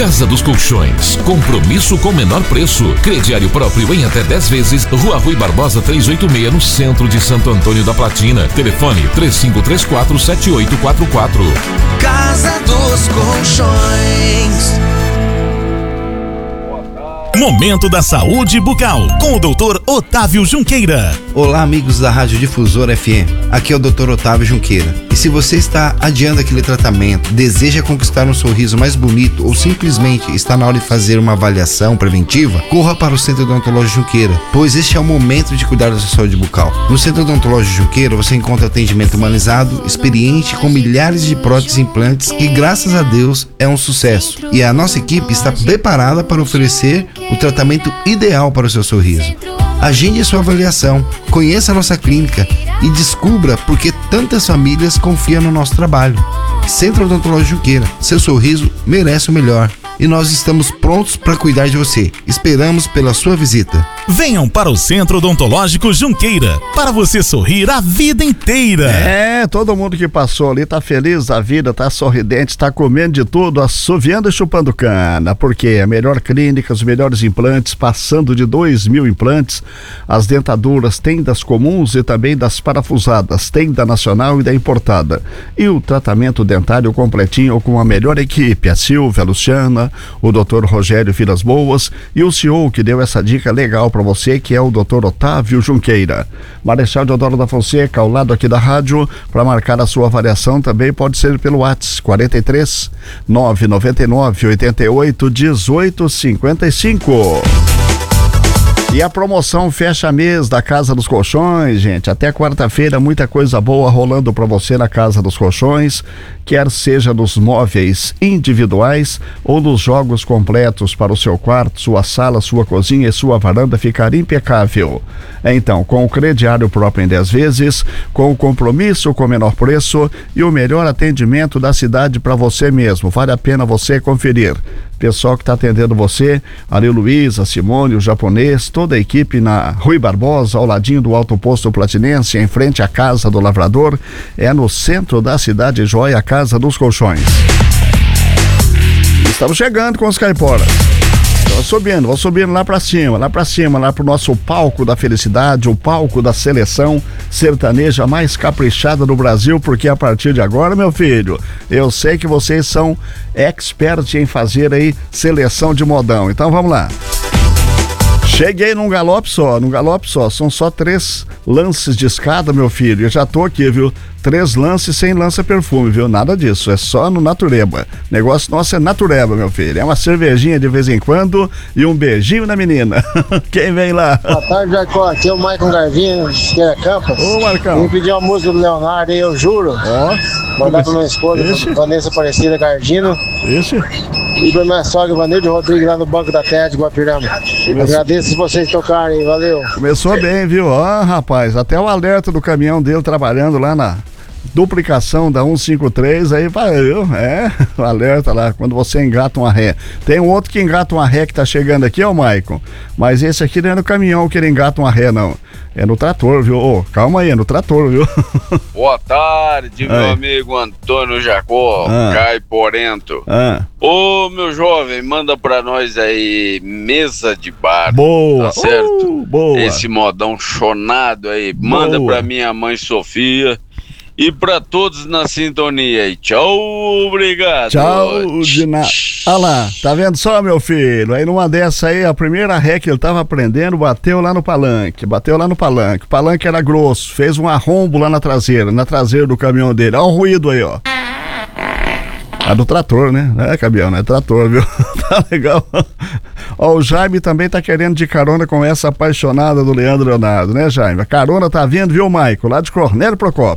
Casa dos Colchões, compromisso com menor preço. Crediário próprio em até 10 vezes. Rua Rui Barbosa 386, no centro de Santo Antônio da Platina. Telefone 3534-7844. Casa dos Colchões. Momento da Saúde Bucal, com o Dr. Otávio Junqueira. Olá, amigos da Rádio Difusora FM. Aqui é o Dr. Otávio Junqueira. E se você está adiando aquele tratamento, deseja conquistar um sorriso mais bonito ou simplesmente está na hora de fazer uma avaliação preventiva, corra para o Centro Odontológico Junqueira, pois este é o momento de cuidar da sua saúde bucal. No Centro Odontológico Junqueira você encontra atendimento humanizado, experiente, com milhares de próteses e implantes que, graças a Deus, é um sucesso. E a nossa equipe está preparada para oferecer o tratamento ideal para o seu sorriso. Agende a sua avaliação, conheça a nossa clínica e descubra por que tantas famílias confiam no nosso trabalho. Centro Odontológico Junqueira, seu sorriso merece o melhor. E nós estamos prontos para cuidar de você. Esperamos pela sua visita. Venham para o Centro Odontológico Junqueira, para você sorrir a vida inteira. Todo mundo que passou ali tá feliz da vida, tá sorridente, tá comendo de tudo, assoviando e chupando cana, porque a melhor clínica, os melhores implantes, passando de 2.000 implantes, as dentaduras tem das comuns e também das parafusadas, tem da nacional e da importada. E o tratamento dentário completinho com a melhor equipe, a Silvia, a Luciana, o Dr. Rogério Vilas Boas e o CEO que deu essa dica legal para você, que é o Dr. Otávio Junqueira. Marechal Deodoro da Fonseca, ao lado aqui da rádio, para marcar a sua avaliação também pode ser pelo WhatsApp 43 999 88 18 55. E a promoção fecha mês da Casa dos Colchões, gente. Até quarta-feira, muita coisa boa rolando para você na Casa dos Colchões, quer seja nos móveis individuais ou nos jogos completos para o seu quarto, sua sala, sua cozinha e sua varanda ficar impecável. Então, com o crediário próprio em 10 vezes, com o compromisso com o menor preço e o melhor atendimento da cidade para você mesmo. Vale a pena você conferir. Pessoal que está atendendo você, Ari Luísa, Simone, o japonês, toda a equipe na Rui Barbosa, ao ladinho do Alto Posto Platinense, em frente à Casa do Lavrador, é no centro da cidade joia, a Casa dos Colchões. Estamos chegando com os caiporas. Vou subindo lá pra cima, lá pro nosso palco da felicidade, o palco da seleção sertaneja mais caprichada do Brasil, porque a partir de agora, meu filho, eu sei que vocês são experts em fazer aí seleção de modão, então vamos lá. Cheguei num galope só, são só 3 lances de escada, meu filho, eu já tô aqui, viu? 3 lances sem lança-perfume, viu? Nada disso, é só no natureba. Negócio nosso é natureba, meu filho. É uma cervejinha de vez em quando e um beijinho na menina. Quem vem lá? Boa tarde, Jacó. Aqui é o Maicon Garvinho, de Campas. Ô, Marcão. Vim pedir uma música do Leonardo aí, eu juro. Mandar pra minha esposa, Vanessa Aparecida Gardino. E pra minha sogra, Vanilde Rodrigues, lá no Banco da Terra de Guapirama. Agradeço se vocês tocarem, valeu. Começou bem, viu? Rapaz, até o alerta do caminhão dele trabalhando lá na duplicação da 153, aí valeu, o alerta lá, quando você engata uma ré. Tem um outro que engata uma ré que tá chegando aqui, Maicon, mas esse aqui não é no caminhão que ele engata uma ré, não. É no trator, viu? Calma aí, é no trator, viu? Boa tarde, meu amigo Antônio Jacó, Caiporento. Ô, meu jovem, manda pra nós aí mesa de bar. Boa! Tá certo? Boa! Esse modão chonado aí, manda pra minha mãe Sofia. E pra todos na sintonia aí. Tchau, obrigado. Tchau, de nada. Olha lá, tá vendo só, meu filho? Aí numa dessa aí, a primeira ré que ele tava aprendendo, bateu lá no palanque. O palanque era grosso, fez um arrombo lá na traseira do caminhão dele. Olha o ruído aí, ó. É do trator, né? Não é caminhão, não é trator, viu? Tá legal. Ó, o Jaime também tá querendo de carona com essa apaixonada do Leandro Leonardo, né, Jaime? A carona tá vindo, viu, Maicon? Lá de Cornélio Procópio.